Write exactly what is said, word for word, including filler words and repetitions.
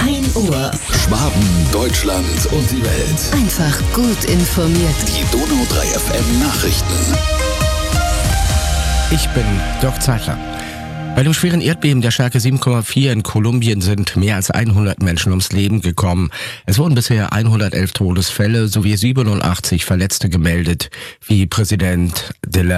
ein Uhr. Schwaben, Deutschland und die Welt. Einfach gut informiert. Die Donau drei F M Nachrichten. Ich bin Dirk Zeitler. Bei dem schweren Erdbeben der Stärke sieben Komma vier in Kolumbien sind mehr als hundert Menschen ums Leben gekommen. Es wurden bisher hundertelf Todesfälle sowie siebenundachtzig Verletzte gemeldet, wie Präsident de la